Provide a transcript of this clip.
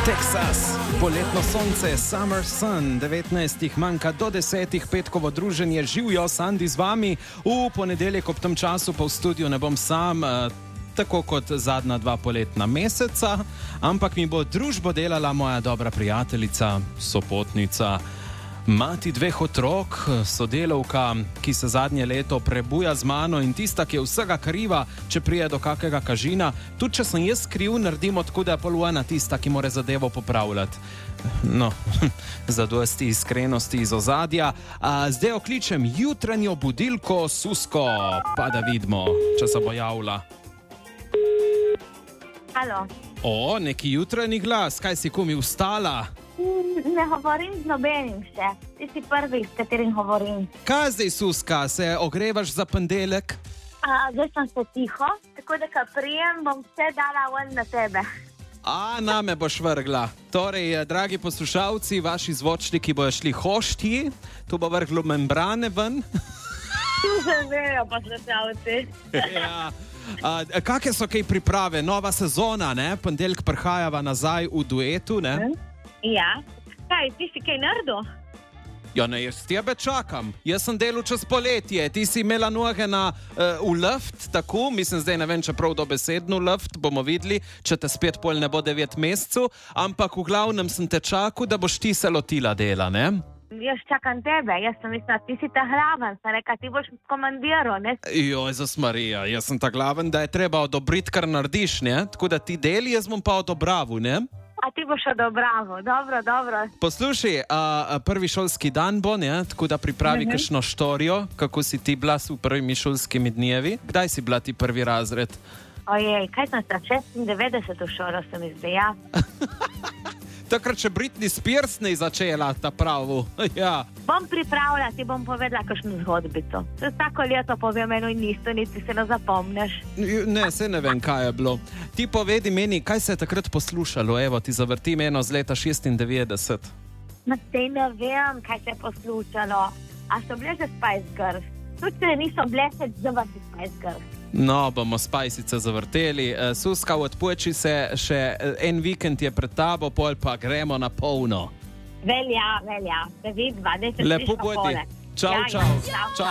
Texas, poletno sonce, summer sun, 19 manjka do 10, petkovo druženje, živijo Sandi z vami, v ponedeljek ob tem času pa v studiu ne bom sam, tako kot zadnja dva poletna meseca, ampak mi bo družbo delala moja dobra prijateljica, sopotnica, mati dveh otrok, sodelavka, ki se zadnje leto prebuja z mano in tista, ki je vsega kriva, če prije do kakega kažina. Tudi če sem jaz kriv, naredimo tako, da je polujena tista, ki mora zadevo popravljati. No, zadosti iskrenosti iz ozadja. Zdaj okličem jutranjo budilko Susko, pa da vidimo, če se bo javila. Halo. O, neki jutranji glas, kaj si kumi vstala? Ne govorim z nobenim še. Ti si prvi, s katerim govorim. Kaj zdaj, Suska, se ogrevaš za ponedeljek? Zdaj sem se tiho, tako da ko prijem, bom vse dala ven na tebe. Name boš vrgla. Torej, dragi poslušalci, vaši zvočniki bojo šli hoštji, tu bo vrglo membrane ven. Tu se vejo poslušalci. Ja. Kakšne so kaj priprave? Nova sezona, ne? Ponedeljek prihajava nazaj v duetu, ne? Ja. Kaj, ti si kaj naredil? Ja, ne, jaz tebe čakam. Jaz sem delal čez poletje. Ti si imela noge v luft, tako, mislim, zdaj ne vem, če prav dobesedno luft, bomo videli, če te spet pol ne bo 9 mesecev, ampak v glavnem sem te čakal, da boš ti se lotila dela, ne? Jaz čakam tebe, jaz sem mislila, ti si ta glaven, sem rekla, ti boš komandiral, ne? Joj, zas Marija, jaz sem ta glaven, da je treba odobriti, kar narediš, ne? Tako da ti deli, jaz bom pa odobraval, ne? A ti boš odobraval, dobro. Poslušaj, prvi šolski dan bo, ne? Tako da pripravi kakšno štorijo, kako si ti bila v prvimi šolskimi dnevi. Kdaj si bila ti prvi razred? Ojej, kaj sem sta 96 v šolo, sem izdeja. Takrat, če Britney Spears ne začela ta pravu. Ja. Bom pripravila, ti bom povedala kakšno zgodbico. Se vsako leto povem eno in isto, niti se ne zapomneš. Ne, se ne vem, kaj je bilo. Ti povedi meni, kaj se je takrat poslušalo. Evo, ti zavrtim eno z leta 96. Ma sej ne vem, kaj se je poslušalo. A so bile že Spice Girls? Tudi če niso bile, se zavrti Spice Girls. No, bomo Spajsice zavrteli. Suska, odpoči se, še en vikend je pred tabo, pol pa gremo na polno. Velja, da vidva, da se lepo slišmo pole. Čau.